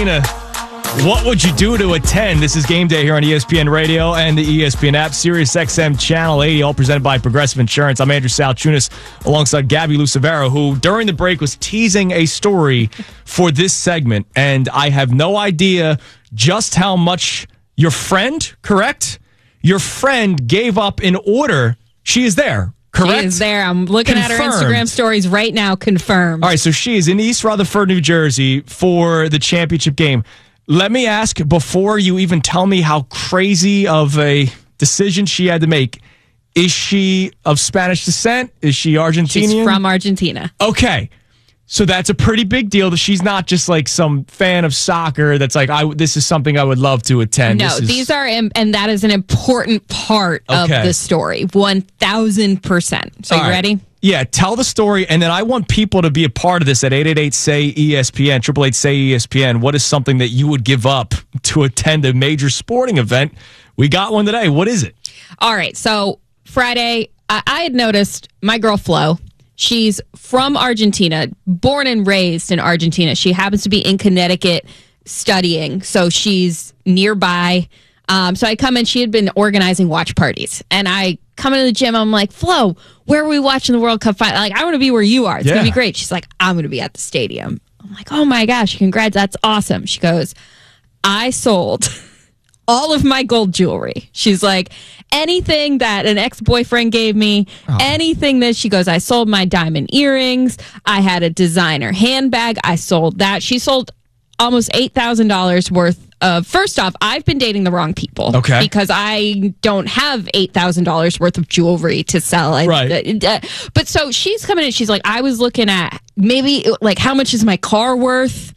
What would you do to attend? This is Game Day here on ESPN Radio and the ESPN app. Sirius XM Channel 80, all presented by Progressive Insurance. I'm Andrew Salchunas alongside Gabby Lucevero, who during the break was teasing a story for this segment. And I have no idea just how much your friend, correct? Your friend gave up in order. She is there. Correct? She is there. I'm looking at her Instagram stories right now. Confirmed. All right, so she is in East Rutherford, New Jersey for the championship game. Let me ask, before you even tell me how crazy of a decision she had to make, is she of Spanish descent? Is she Argentinian? She's from Argentina. Okay. So that's a pretty big deal that she's not just like some fan of soccer that's like, this is something I would love to attend. No, these are, and that is an important part of the story. 1,000%. So you ready? Yeah, tell the story, and then I want people to be a part of this at 888-SAY-ESPN, 888-SAY-ESPN. What is something that you would give up to attend a major sporting event? We got one today. What is it? All right, so Friday, I had noticed my girl Flo. She's from Argentina, born and raised in Argentina. She happens to be in Connecticut studying, so she's nearby. So I come in, she had been organizing watch parties, and I come into the gym, I'm like, Flo, where are we watching the World Cup final? Like, I want to be where you are. It's going to be great. She's like, I'm going to be at the stadium. I'm like, oh my gosh, congrats, that's awesome. She goes, I sold all of my gold jewelry. She's like, anything that an ex-boyfriend gave me, anything that she goes, I sold my diamond earrings. I had a designer handbag. I sold that. She sold almost $8,000 worth of, first off, I've been dating the wrong people. Okay. Because I don't have $8,000 worth of jewelry to sell. Right. But so she's coming in, she's like, I was looking at maybe like, how much is my car worth?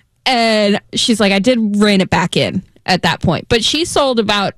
And she's like, I did rein it back in at that point. But she sold about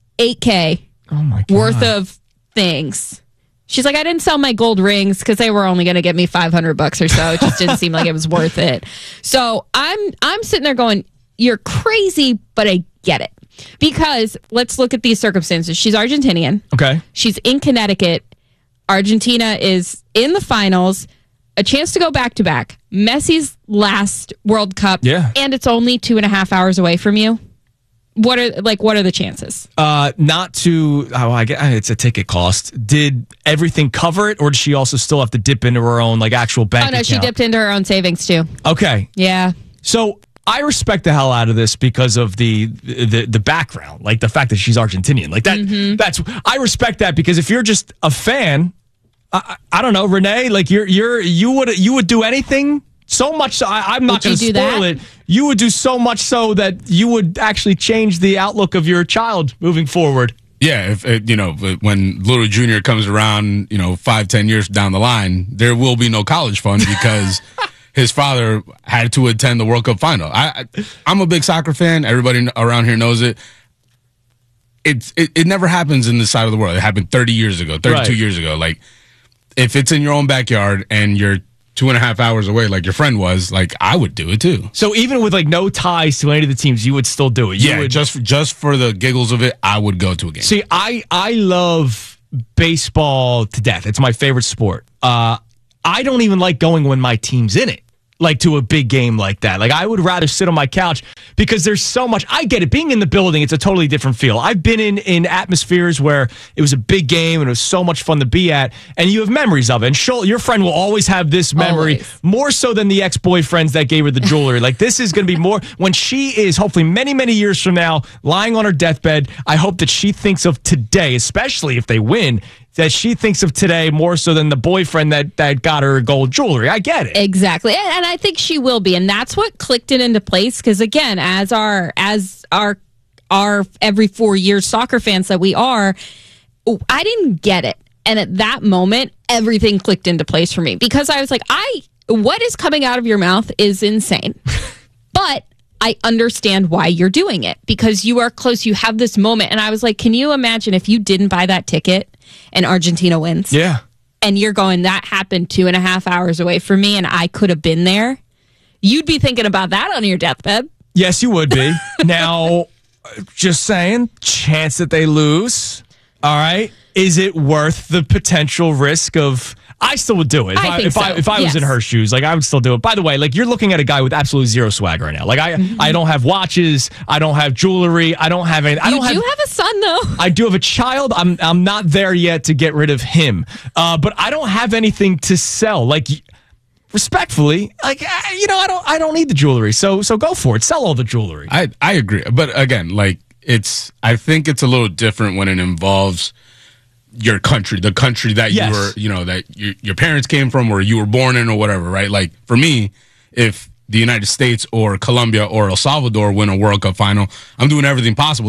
$8K worth of things. She's like, I didn't sell my gold rings because they were only going to get me $500 or so. It just didn't seem like it was worth it. So I'm sitting there going, you're crazy, but I get it. Because let's look at these circumstances. She's Argentinian. Okay. She's in Connecticut. Argentina is in the finals. A chance to go back-to-back. Messi's last World Cup. Yeah. And it's only 2.5 hours away from you. What are the chances? Not to, I guess it's a ticket cost. Did everything cover it, or does she also still have to dip into her own like actual bank account? She dipped into her own savings too. Okay. Yeah. So I respect the hell out of this because of the background, like the fact that she's Argentinian. Like that. Mm-hmm. I respect that because if you're just a fan, I don't know, Renee, like you would do anything. So much so, I'm not going to spoil it. You would do so much so that you would actually change the outlook of your child moving forward. Yeah, if when little junior comes around, 5-10 years down the line, there will be no college fund because his father had to attend the World Cup final. I'm a big soccer fan. Everybody around here knows it. It never happens in this side of the world. It happened 30 years ago, 32 years ago. Like, if it's in your own backyard and you're 2.5 hours away, like your friend was, like, I would do it too. So even with like no ties to any of the teams, you would still do it. Just for the giggles of it, I would go to a game. See, I love baseball to death. It's my favorite sport. I don't even like going when my team's in it, like to a big game like that. Like I would rather sit on my couch because there's so much. I get it. Being in the building, it's a totally different feel. I've been in atmospheres where it was a big game and it was so much fun to be at, and you have memories of it. And your friend will always have this memory, more so than the ex-boyfriends that gave her the jewelry. Like this is going to be more when she is hopefully many, many years from now lying on her deathbed. I hope that she thinks of today, especially if they win, that she thinks of today more so than the boyfriend that got her gold jewelry. I get it. Exactly. And I think she will be. And that's what clicked it into place. Because again, as our every 4 years soccer fans that we are, I didn't get it. And at that moment, everything clicked into place for me. Because I was like, what is coming out of your mouth is insane. But I understand why you're doing it. Because you are close. You have this moment. And I was like, can you imagine if you didn't buy that ticket and Argentina wins? Yeah. And you're going, that happened 2.5 hours away from me and I could have been there. You'd be thinking about that on your deathbed. Yes, you would be. Now, just saying, chance that they lose. All right. Is it worth the potential risk of, I still would do it. If I was in Yes. her shoes, like I would still do it. By the way, like you're looking at a guy with absolutely zero swag right now. Like I don't have watches, I don't have jewelry, I don't have any. You do have a son, though. I do have a child. I'm not there yet to get rid of him. But I don't have anything to sell. Like respectfully, like I don't need the jewelry. So go for it. Sell all the jewelry. I agree, but again, like I think it's a little different when it involves your country, the country that Yes. you were, that your parents came from, or you were born in, or whatever, right? Like for me, if the United States or Colombia or El Salvador win a World Cup final, I'm doing everything possible